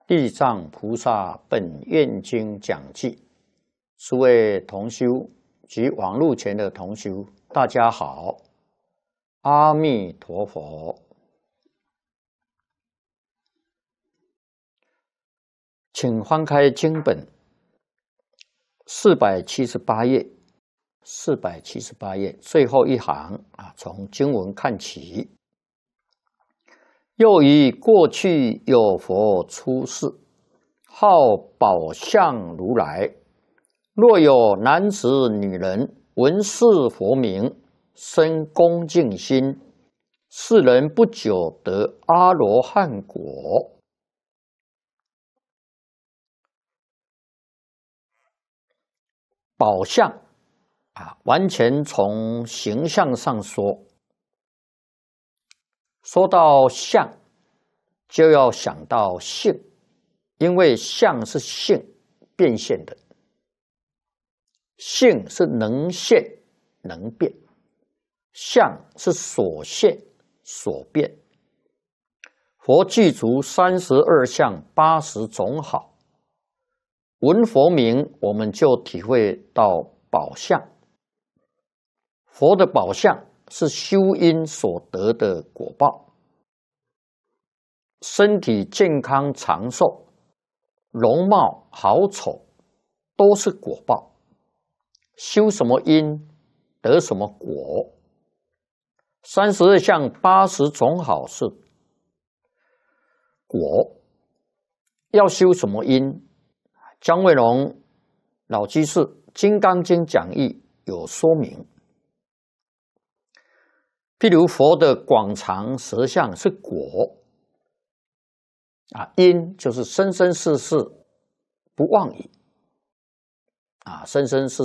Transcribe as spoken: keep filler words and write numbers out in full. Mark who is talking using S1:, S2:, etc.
S1: 地藏菩萨本愿经讲记，诸位同修及网络前的同修，大家好，阿弥陀佛。请翻开经本四百七十八页，四百七十八页最后一行啊，从经文看起。又以过去有佛出世，号宝相如来。若有男子女人闻是佛名，生恭敬心，是人不久得阿罗汉果。宝相啊，完全从形象上说。说到相，就要想到性，因为相是性变现的，性是能现能变，相是所现所变。佛具足三十二相八十种好，闻佛名，我们就体会到宝相。佛的宝相是修因所得的果报，身体健康长寿，容貌好丑，都是果报。修什么因，得什么果。三十二相八十种好是果，要修什么因？姜惠龙老居士《金刚经》讲义有说明。譬如佛的广长舌相是果啊，因就是生生世世不忘矣啊，生生世